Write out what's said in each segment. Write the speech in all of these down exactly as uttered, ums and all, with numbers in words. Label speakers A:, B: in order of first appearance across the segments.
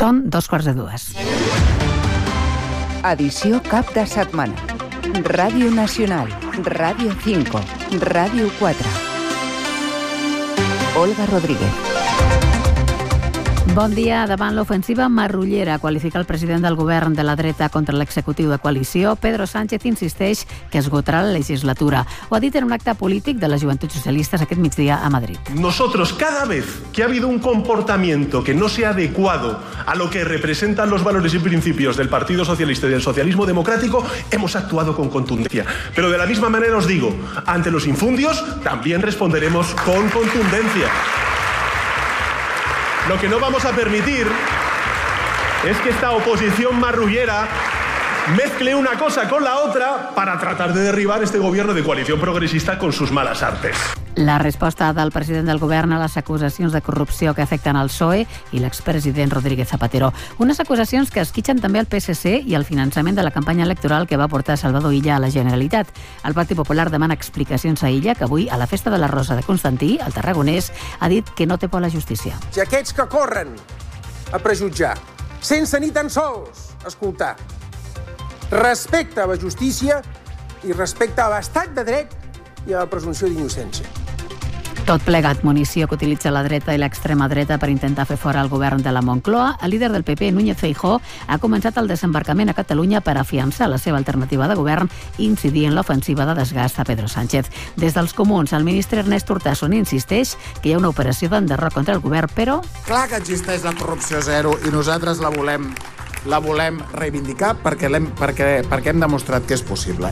A: Són dos quarts de dues.
B: Edició cap de setmana. Ràdio Nacional, Ràdio cinco, Ràdio quatre. Olga Rodríguez.
A: Bon dia. Davant l'ofensiva marrullera, qualifica el president del govern de la dreta contra l'executiu de coalició, Pedro Sánchez insisteix que esgotarà la legislatura. Ho ha dit en un acte polític de les Joventuts Socialistes aquest migdia a Madrid.
C: Nosotros, cada vez que ha habido un comportamiento que no sea adecuado a lo que representan los valores y principios del Partido Socialista y del socialismo democrático, hemos actuado con contundencia. Pero de la misma manera os digo, ante los infundios también responderemos con contundencia. Lo que no vamos a permitir es que esta oposición marrullera mezcle una cosa con la otra para tratar de derribar este gobierno de coalición progresista con sus malas artes.
A: La resposta del president del govern a les acusacions de corrupció que afecten el P S O E i l'expresident Rodríguez Zapatero. Unes acusacions que esquitxen també el P S C i el finançament de la campanya electoral que va portar Salvador Illa a la Generalitat. El Partit Popular demana explicacions a Illa, que avui, a la Festa de la Rosa de Constantí, el tarragonès, ha dit que no té por a la justícia.
D: I aquests que corren a prejutjar, sense ni tan sols escoltar, respecte a la justícia i respecte a l'estat de dret i a la presumpció d'innocència.
A: Tot plegat, munició que utilitza la dreta i l'extrema dreta per intentar fer fora el govern de la Moncloa. El líder del P P, Núñez Feijóo, ha començat el desembarcament a Catalunya per afiançar la seva alternativa de govern i incidir en l'ofensiva de desgast a Pedro Sánchez. Des dels comuns, el ministre Ernest Urtasun insisteix que hi ha una operació d'enderroc contra el govern, però...
E: Clar que existeix la corrupció zero i nosaltres la volem, la volem reivindicar perquè, l'hem, perquè, perquè hem demostrat que és possible.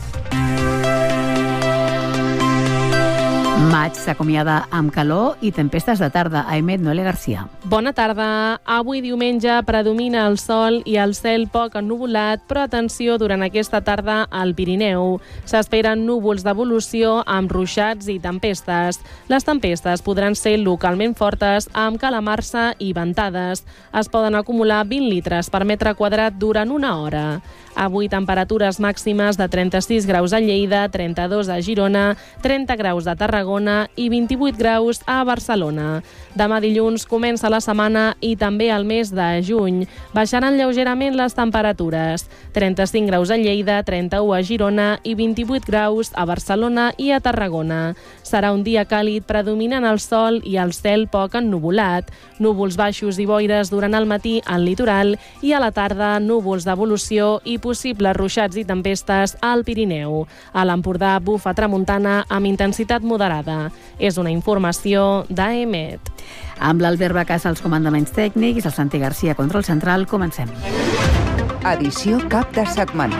A: Maig s'acomiada amb calor i tempestes de tarda. Aimet Noelia Garcia.
F: Bona tarda. Avui diumenge predomina el sol i el cel poc ennuvolat, però atenció durant aquesta tarda al Pirineu. S'esperen núvols d'evolució amb ruixats i tempestes. Les tempestes podran ser localment fortes amb calamarsa i ventades. Es poden acumular vint litres per metre quadrat durant una hora. Avui temperatures màximes de trenta-sis graus a Lleida, trenta-dos a Girona, trenta graus a Tarragona i vint-i-vuit graus a Barcelona. Demà dilluns comença la setmana i també el mes de juny. Baixaran lleugerament les temperatures. trenta-cinc graus a Lleida, trenta-u a Girona i vint-i-vuit graus a Barcelona i a Tarragona. Serà un dia càlid predominant el sol i el cel poc ennuvolat. Núvols baixos i boires durant el matí al litoral i a la tarda núvols d'evolució i possibles ruixats i tempestes al Pirineu. A l'Empordà bufa tramuntana amb intensitat moderada. És una informació d'A E M E T.
A: Amb l'Albert Bacàs als comandaments tècnics, el Santi Garcia control central, comencem.
B: Edició cap de setmana.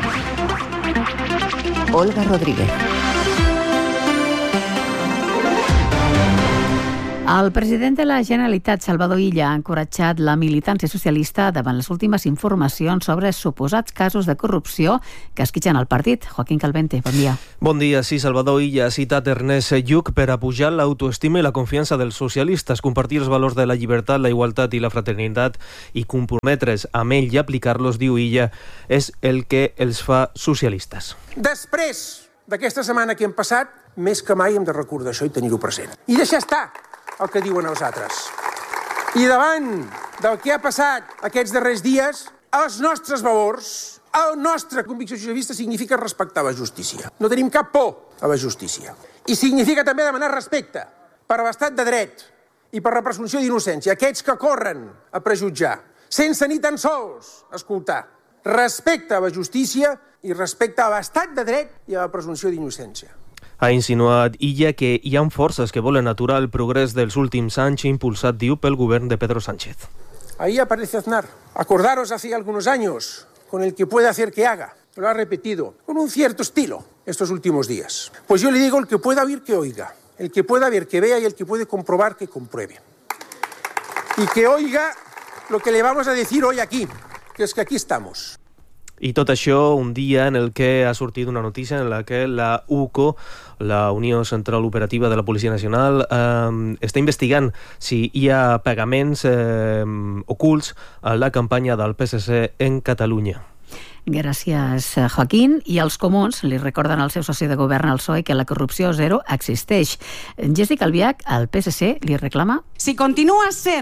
B: Olga Rodríguez.
A: El president de la Generalitat, Salvador Illa, ha encoratjat la militància socialista davant les últimes informacions sobre suposats casos de corrupció que esquitxen el partit. Joaquín Calvente, bon dia.
G: Bon dia. Sí, Salvador Illa ha citat Ernest Lluch per apujar l'autoestima i la confiança dels socialistes, compartir els valors de la llibertat, la igualtat i la fraternitat i comprometre's amb ell i aplicar-los, diu Illa, és el que els fa socialistes.
D: Després d'aquesta setmana que hem passat, més que mai hem de recordar això i tenir-ho present. I deixar estar el que diuen els altres. I davant del que ha passat aquests darrers dies, els nostres valors, la nostra convicció socialista significa respectar la justícia. No tenim cap por a la justícia. I significa també demanar respecte per l'estat de dret i per la presumpció d'innocència. Aquests que corren a prejutjar, sense ni tan sols escoltar, respecte a la justícia i respecte a l'estat de dret i a la presumpció d'innocència.
G: Ha insinuat Illa que hi ha forces que volen aturar el progrés dels últims anys impulsat, diu, pel govern de Pedro Sánchez.
D: Ahí aparece Aznar. Acordaros hace algunos años con el que puede hacer que haga. Lo ha repetido con un cierto estilo estos últimos días. Pues yo le digo, el que pueda oír, que oiga. El que pueda ver, que vea, y el que puede comprobar, que compruebe. Y que oiga lo que le vamos a decir hoy aquí, que es que aquí estamos.
G: I tot això un dia en el que ha sortit una notícia en la que la U C O, la Unió Central Operativa de la Policia Nacional, eh, està investigant si hi ha pagaments eh, ocults a la campanya del P S C en Catalunya.
A: Gràcies, Joaquín. I els comuns li recorden al seu soci de govern, el P S O E, que la corrupció zero existeix. Jessica Albiach, al P S C, li reclama...
H: Si continua sent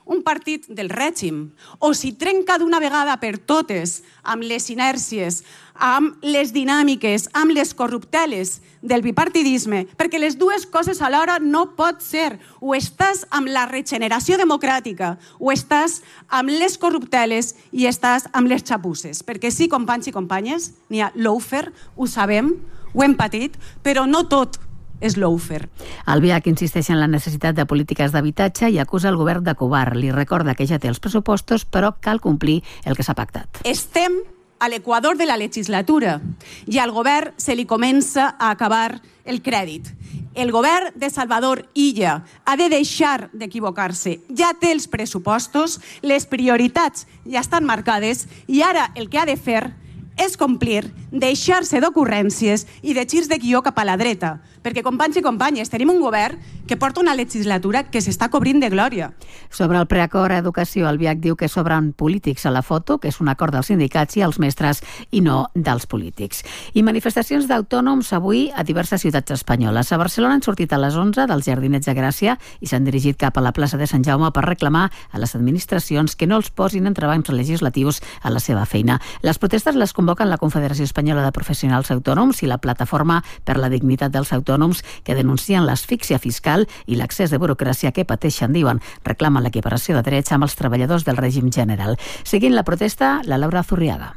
H: un partit del règim, o si trenca d'una vegada per totes amb les inèrcies, amb les dinàmiques, amb les corrupteles del bipartidisme, perquè les dues coses alhora no pot ser. O estàs amb la regeneració democràtica, o estàs amb les corrupteles i estàs amb les xapusses. Perquè sí, companys i companyes, n'hi ha lawfare, ho sabem, ho hem patit, però no tot és lawfare.
A: El B I A C insisteix en la necessitat de polítiques d'habitatge i acusa el govern de covard. Li recorda que ja té els pressupostos, però cal complir el que s'ha pactat.
H: Estem a l'equador de la legislatura i al govern se li comença a acabar el crèdit. El govern de Salvador Illa ha de deixar d'equivocar-se. Ja té els pressupostos, les prioritats ja estan marcades i ara el que ha de fer és complir, deixar-se d'ocurrències i de girs de guió cap a la dreta. Perquè, companys i companyes, tenim un govern que porta una legislatura que s'està cobrint de glòria.
A: Sobre el preacord a educació, el B I A C diu que sobren polítics a la foto, que és un acord dels sindicats i els mestres i no dels polítics. I manifestacions d'autònoms avui a diverses ciutats espanyoles. A Barcelona han sortit a les onze dels Jardinets de Gràcia i s'han dirigit cap a la plaça de Sant Jaume per reclamar a les administracions que no els posin entrebancs legislatius a la seva feina. Les protestes les convoquen la Confederació Espanyola de Professionals Autònoms i la Plataforma per la Dignitat dels Autònoms, que denuncien l'asfíxia fiscal i l'accés de burocràcia que pateixen, diuen. Reclamen l'equiparació de drets amb els treballadors del règim general. Seguint la protesta, la Laura Zurriaga.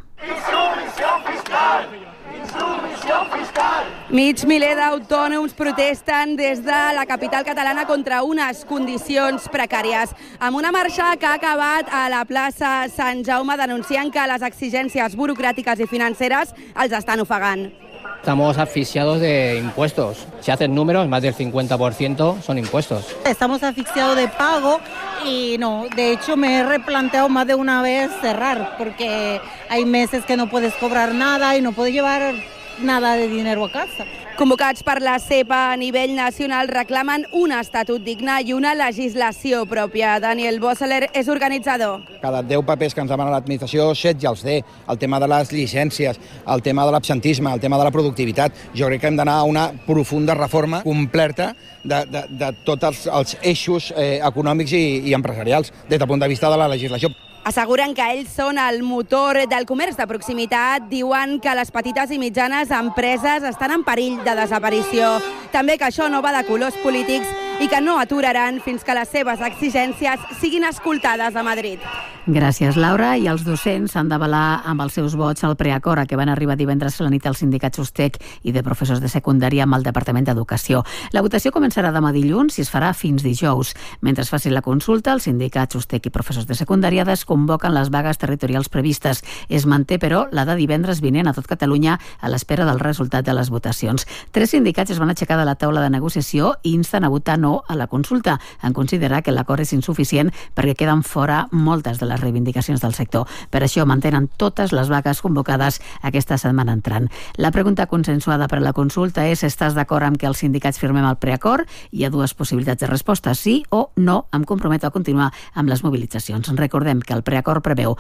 I: Mig miler d'autònoms protesten des de la capital catalana contra unes condicions precàries, amb una marxa que ha acabat a la plaça Sant Jaume denunciant que les exigències burocràtiques i financeres els estan ofegant.
J: Estamos asfixiados de impuestos. Si hacen números, más del cincuenta por ciento son impuestos.
K: Estamos asfixiados de pago y no, de hecho me he replanteado más de una vez cerrar, porque hay meses que no puedes cobrar nada y no puedes llevar nada de dinero a casa.
I: Convocats per la CEPA a nivell nacional reclamen un estatut digne i una legislació pròpia. Daniel Bosseler és organitzador.
L: Cada deu papers que ens demana l'administració, set ja els té. El tema de les llicències, el tema de l'absentisme, el tema de la productivitat. Jo crec que hem d'anar a una profunda reforma completa de, de, de tots els, els eixos eh, econòmics i, i empresarials des del punt de vista de la legislació.
I: Asseguren que ells són el motor del comerç de proximitat, diuen que les petites i mitjanes empreses estan en perill de desaparició. També que això no va de colors polítics i que no aturaran fins que les seves exigències siguin escoltades a Madrid.
A: Gràcies, Laura. I els docents han d'avalar amb els seus vots el preacord a què van arribar divendres a la nit els sindicats USTEC i de professors de secundària amb el Departament d'Educació. La votació començarà demà dilluns i es farà fins dijous. Mentre es faci la consulta, els sindicats USTEC i professors de secundària desconvoquen les vagues territorials previstes. Es manté, però, la de divendres vinent a tot Catalunya a l'espera del resultat de les votacions. Tres sindicats es van aixecar de la taula de negociació i insten a votar no a la consulta, en considerar que l'acord és insuficient perquè queden fora moltes de les reivindicacions del sector. Per això mantenen totes les vagues convocades aquesta setmana entrant. La pregunta consensuada per a la consulta és: estàs d'acord amb que els sindicats firmem el preacord? Hi ha dues possibilitats de resposta, sí o no, em comprometo a continuar amb les mobilitzacions. Recordem que el preacord preveu